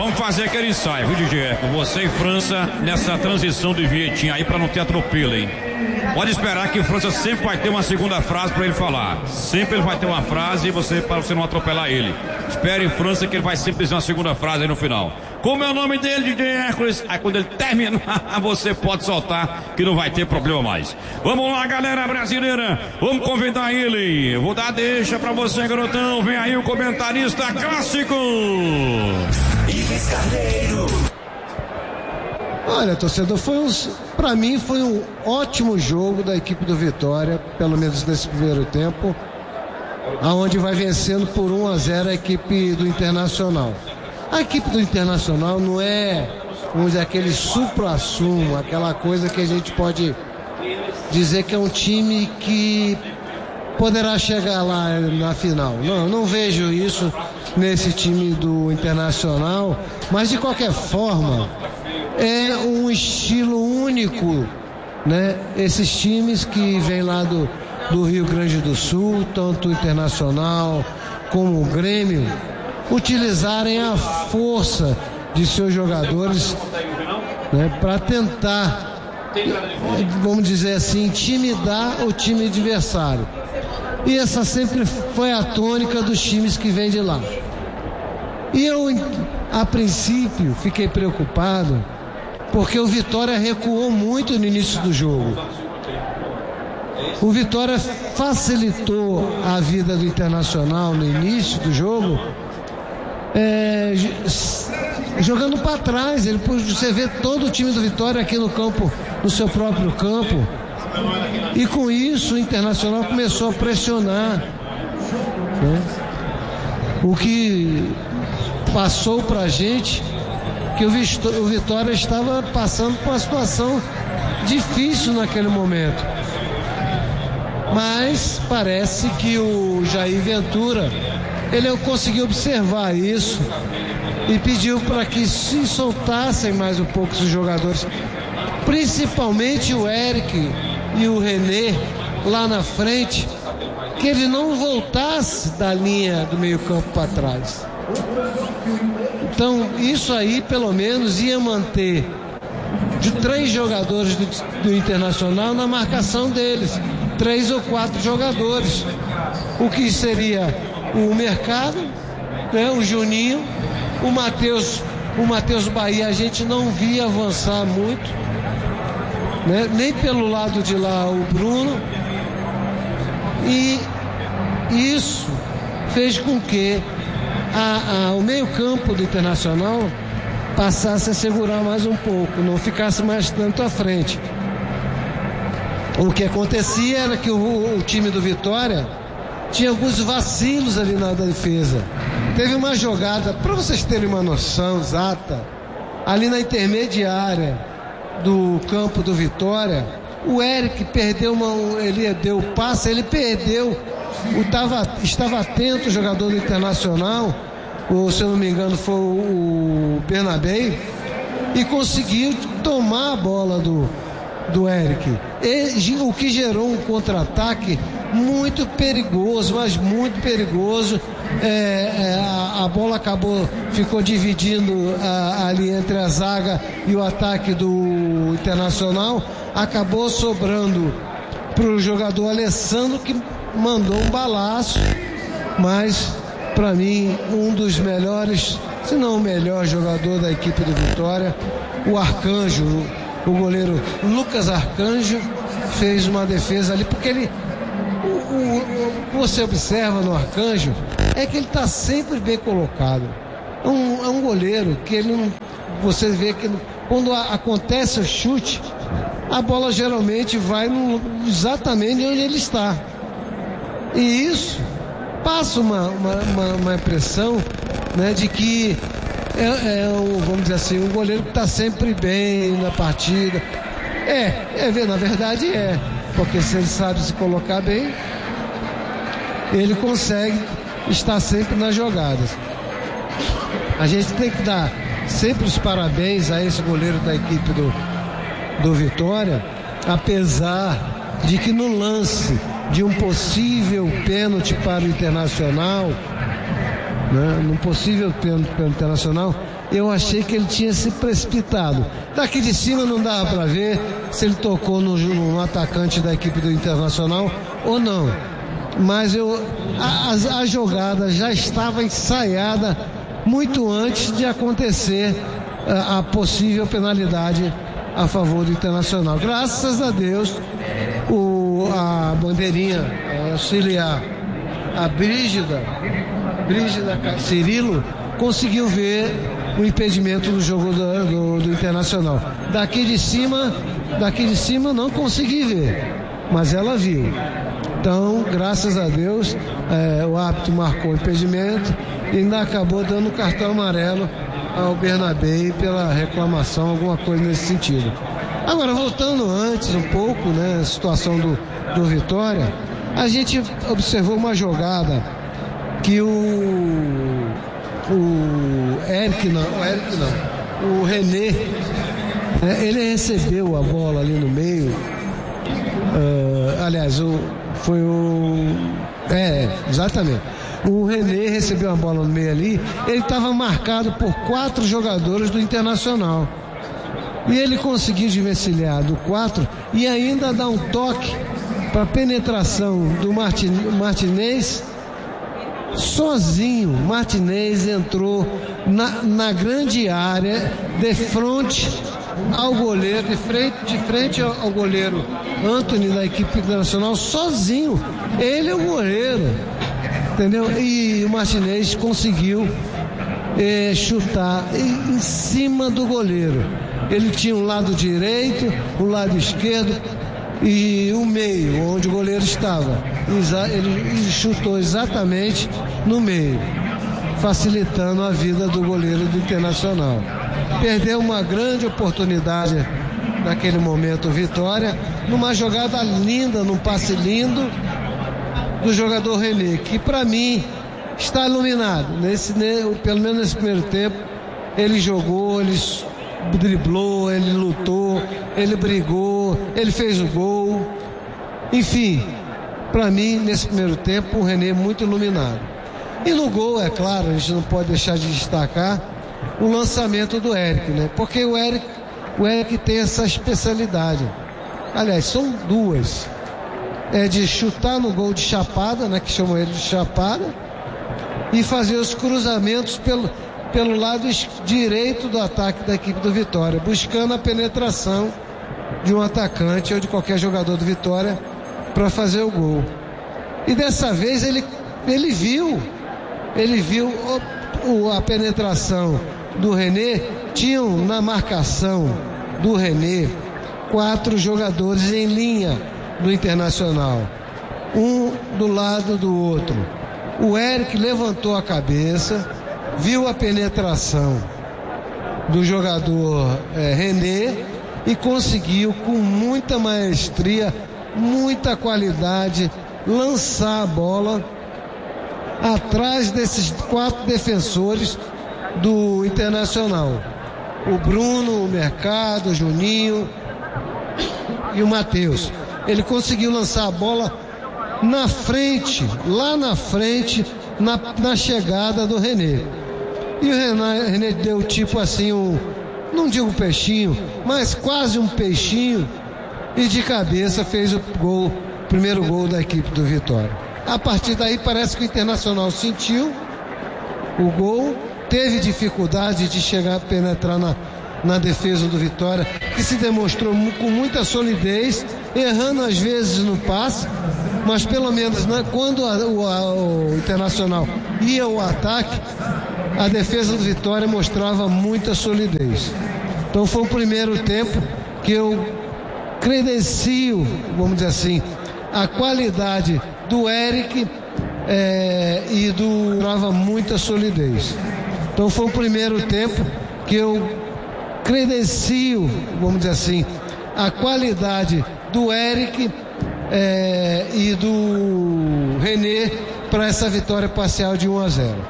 vamos fazer aquele ensaio, viu, DJ? Você e França nessa transição de Vietinha aí pra não ter atropelo, hein? Pode esperar que o França sempre vai ter uma segunda frase pra ele falar. Sempre ele vai ter uma frase para você não atropelar ele. Espere, França, que ele vai sempre dizer uma segunda frase aí no final. Como é o nome dele, DJ Hércules? Aí quando ele terminar, você pode soltar que não vai ter problema mais. Vamos lá, galera brasileira. Vamos convidar ele. Vou dar deixa pra você, garotão. Vem aí o comentarista clássico. Ives Carneiro. Olha, torcedor, pra mim foi um ótimo jogo da equipe do Vitória, pelo menos nesse primeiro tempo, aonde vai vencendo por 1-0 a equipe do Internacional. A equipe do Internacional não é, vamos dizer, aquele supra-sumo, aquela coisa que a gente pode dizer que é um time que poderá chegar lá na final. Não vejo isso nesse time do Internacional, mas de qualquer forma é um estilo único, né? Esses times que vêm lá do Rio Grande do Sul, tanto o Internacional como o Grêmio, utilizarem a força de seus jogadores, né, para tentar, vamos dizer assim, intimidar o time adversário. E essa sempre foi a tônica dos times que vêm de lá. E eu, a princípio, fiquei preocupado porque o Vitória recuou muito no início do jogo. O Vitória facilitou a vida do Internacional no início do jogo, jogando para trás. Você vê todo o time do Vitória aqui no campo, no seu próprio campo, e com isso o Internacional começou a pressionar, né? O que passou para a gente que o Vitória estava passando por uma situação difícil naquele momento. Mas parece que o Jair Ventura, ele conseguiu observar isso e pediu para que se soltassem mais um pouco os jogadores, principalmente o Eric e o René lá na frente, que ele não voltasse da linha do meio-campo para trás. Então, isso aí pelo menos ia manter de 3 jogadores do Internacional na marcação deles, 3 ou 4 jogadores, o que seria o Mercado, né, o Juninho, o Matheus Bahia. A gente não via avançar muito, né, nem pelo lado de lá o Bruno, e isso fez com que o meio-campo do Internacional passasse a segurar mais um pouco, não ficasse mais tanto à frente. O que acontecia era que o time do Vitória tinha alguns vacilos ali na defesa. Teve uma jogada, para vocês terem uma noção exata, ali na intermediária do campo do Vitória, o Eric perdeu ele deu o passe, ele perdeu. Estava atento o jogador do Internacional, se eu não me engano foi o Bernabé, e conseguiu tomar a bola do Eric, o que gerou um contra-ataque muito perigoso, mas muito perigoso. A bola ficou dividindo ali entre a zaga e o ataque do Internacional, acabou sobrando para o jogador Alessandro, que mandou um balaço, mas para mim um dos melhores, se não o melhor jogador da equipe do Vitória, o Arcanjo, o goleiro Lucas Arcanjo, fez uma defesa ali, porque ele, o que você observa no Arcanjo é que ele está sempre bem colocado. É um goleiro que ele não, você vê que quando acontece o chute, a bola geralmente vai exatamente onde ele está. E isso passa uma impressão, né, de que vamos dizer assim, um goleiro que está sempre bem na partida. Na verdade porque se ele sabe se colocar bem, ele consegue estar sempre nas jogadas. A gente tem que dar sempre os parabéns a esse goleiro da equipe do Vitória, apesar de que no lance de um possível pênalti para o Internacional, né, num possível pênalti para o Internacional, eu achei que ele tinha se precipitado. Daqui de cima não dava para ver se ele tocou no atacante da equipe do Internacional ou não. Mas a jogada já estava ensaiada muito antes de acontecer a possível penalidade a favor do Internacional. Graças a Deus, a bandeirinha auxiliar, a Brígida Cirilo, conseguiu ver o impedimento do jogo do Internacional. Daqui de cima não consegui ver, mas ela viu. Então, graças a Deus, o árbitro marcou o impedimento e ainda acabou dando cartão amarelo ao Bernabé pela reclamação, alguma coisa nesse sentido. Agora, voltando antes um pouco, né, a situação do Vitória, a gente observou uma jogada que o René, ele recebeu a bola ali no meio, exatamente. O René recebeu a bola no meio ali, ele estava marcado por 4 jogadores do Internacional. E ele conseguiu desvencilhar do 4 e ainda dar um toque para a penetração do Martinez. Sozinho, Martinez entrou na grande área, de frente ao goleiro, de frente ao goleiro Antony da equipe internacional, sozinho. Ele é o goleiro, entendeu? E o Martinez conseguiu chutar em cima do goleiro. Ele tinha um lado direito, um lado esquerdo e o meio, onde o goleiro estava. Ele chutou exatamente no meio, facilitando a vida do goleiro do Internacional. Perdeu uma grande oportunidade naquele momento, o Vitória, numa jogada linda, num passe lindo do jogador René, que para mim está iluminado. Pelo menos nesse primeiro tempo, ele jogou, ele driblou, ele lutou, ele brigou, ele fez o gol. Enfim, para mim, nesse primeiro tempo, o René muito iluminado. E no gol, é claro, a gente não pode deixar de destacar o lançamento do Eric, né? Porque o Eric tem essa especialidade. Aliás, são duas. É de chutar no gol de chapada, né? Que chamam ele de chapada, e fazer os cruzamentos pelo lado direito do ataque da equipe do Vitória, buscando a penetração de um atacante ou de qualquer jogador do Vitória para fazer o gol. E dessa vez ele viu a penetração do René. Tinham na marcação do René 4 jogadores em linha do Internacional, um do lado do outro. O Eric levantou a cabeça, viu a penetração do jogador René e conseguiu, com muita maestria, muita qualidade, lançar a bola atrás desses 4 defensores do Internacional: o Bruno, o Mercado, o Juninho e o Matheus. Ele conseguiu lançar a bola na frente, lá na frente, na chegada do René. E o René deu tipo assim, não digo peixinho, mas quase um peixinho, e de cabeça fez o primeiro gol da equipe do Vitória. A partir daí parece que o Internacional sentiu o gol, teve dificuldade de chegar a penetrar na defesa do Vitória, que se demonstrou com muita solidez, errando às vezes no passe, mas pelo menos, né, quando o Internacional ia ao ataque, a defesa do Vitória mostrava muita solidez. Então foi o primeiro tempo que eu credencio, vamos dizer assim, a qualidade do Eric e mostrava muita solidez. Então foi o primeiro tempo que eu credencio, vamos dizer assim, a qualidade do Eric e do René para essa vitória parcial de 1-0.